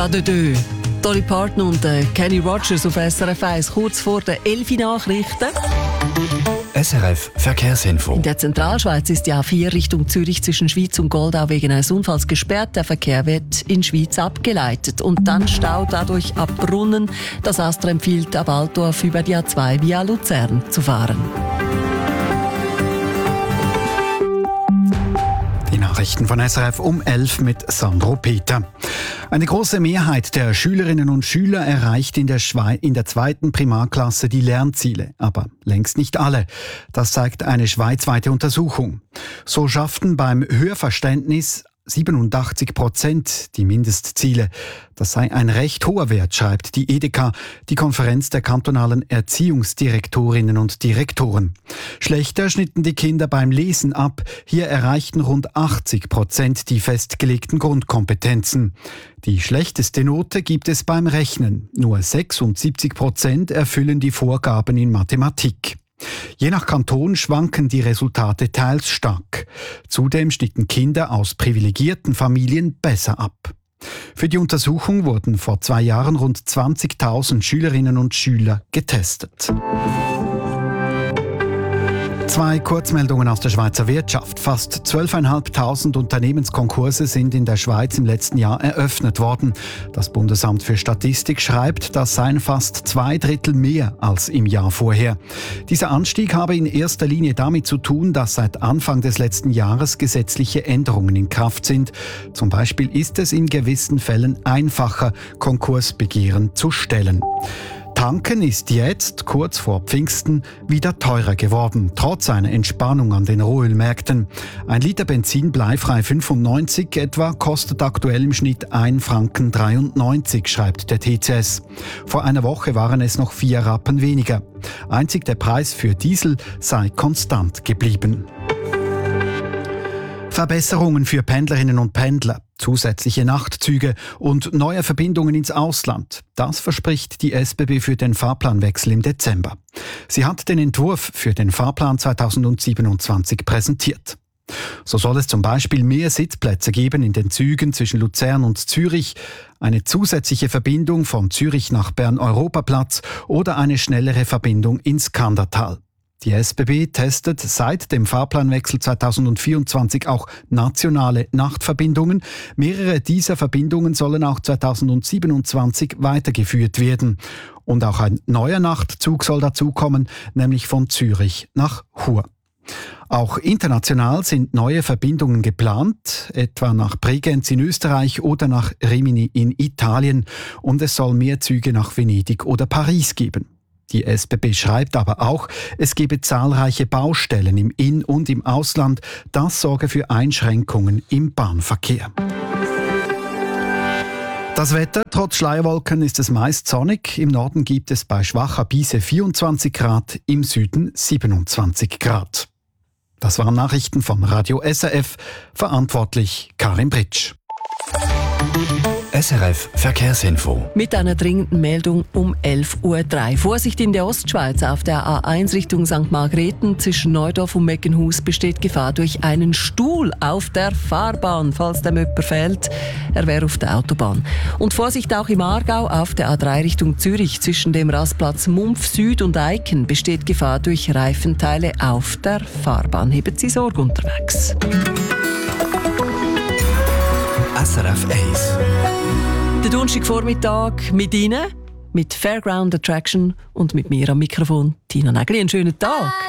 Pas de deux. Dolly Parton und Kenny Rogers auf SRF 1 kurz vor den 11 Nachrichten. SRF Verkehrsinfo. In der Zentralschweiz ist die A4 Richtung Zürich zwischen Schwyz und Goldau wegen eines Unfalls gesperrt. Der Verkehr wird in Schwyz abgeleitet. Und dann Stau dadurch ab Brunnen. Das ASTRA empfiehlt ab Altdorf über die A2 via Luzern zu fahren. Die Nachrichten von SRF um 11 mit Sandro Peter. Eine große Mehrheit der Schülerinnen und Schüler erreicht in der 2. Primarklasse die Lernziele, aber längst nicht alle. Das zeigt eine schweizweite Untersuchung. So schafften beim Hörverständnis 87% die Mindestziele. Das sei ein recht hoher Wert, schreibt die EDK, die Konferenz der kantonalen Erziehungsdirektorinnen und Direktoren. Schlechter schnitten die Kinder beim Lesen ab. Hier erreichten rund 80% die festgelegten Grundkompetenzen. Die schlechteste Note gibt es beim Rechnen. Nur 76% erfüllen die Vorgaben in Mathematik. Je nach Kanton schwanken die Resultate teils stark. Zudem schnitten Kinder aus privilegierten Familien besser ab. Für die Untersuchung wurden vor 2 Jahren rund 20.000 Schülerinnen und Schüler getestet. 2 Kurzmeldungen aus der Schweizer Wirtschaft. Fast 12.500 Unternehmenskonkurse sind in der Schweiz im letzten Jahr eröffnet worden. Das Bundesamt für Statistik schreibt, das seien fast 2/3 mehr als im Jahr vorher. Dieser Anstieg habe in erster Linie damit zu tun, dass seit Anfang des letzten Jahres gesetzliche Änderungen in Kraft sind. Zum Beispiel ist es in gewissen Fällen einfacher, Konkursbegehren zu stellen. Tanken ist jetzt, kurz vor Pfingsten, wieder teurer geworden, trotz einer Entspannung an den Rohölmärkten. 1 Liter Benzin bleifrei 95 etwa kostet aktuell im Schnitt 1,93 Franken, schreibt der TCS. Vor einer Woche waren es noch 4 Rappen weniger. Einzig der Preis für Diesel sei konstant geblieben. Verbesserungen für Pendlerinnen und Pendler, zusätzliche Nachtzüge und neue Verbindungen ins Ausland. Das verspricht die SBB für den Fahrplanwechsel im Dezember. Sie hat den Entwurf für den Fahrplan 2027 präsentiert. So soll es zum Beispiel mehr Sitzplätze geben in den Zügen zwischen Luzern und Zürich, eine zusätzliche Verbindung von Zürich nach Bern-Europaplatz oder eine schnellere Verbindung ins Kandertal. Die SBB testet seit dem Fahrplanwechsel 2024 auch nationale Nachtverbindungen. Mehrere dieser Verbindungen sollen auch 2027 weitergeführt werden. Und auch ein neuer Nachtzug soll dazukommen, nämlich von Zürich nach Chur. Auch international sind neue Verbindungen geplant, etwa nach Bregenz in Österreich oder nach Rimini in Italien. Und es soll mehr Züge nach Venedig oder Paris geben. Die SBB schreibt aber auch, es gebe zahlreiche Baustellen im In- und im Ausland. Das sorge für Einschränkungen im Bahnverkehr. Das Wetter, trotz Schleierwolken ist es meist sonnig. Im Norden gibt es bei schwacher Brise 24 Grad, im Süden 27 Grad. Das waren Nachrichten von Radio SRF, verantwortlich Karin Britsch. SRF Verkehrsinfo. Mit einer dringenden Meldung um 11.03 Uhr. Vorsicht in der Ostschweiz. Auf der A1 Richtung St. Margrethen zwischen Neudorf und Meckenhus besteht Gefahr durch einen Stuhl auf der Fahrbahn. Falls dem jemand fehlt, er wäre auf der Autobahn. Und Vorsicht auch im Aargau. Auf der A3 Richtung Zürich zwischen dem Rastplatz Mumpf Süd und Eiken besteht Gefahr durch Reifenteile auf der Fahrbahn. Heben Sie Sorge unterwegs. SRF 1. Der Donnerstagvormittag mit Ihnen, mit Fairground Attraction und mit mir am Mikrofon, Tina Nägeli. Einen schönen Tag.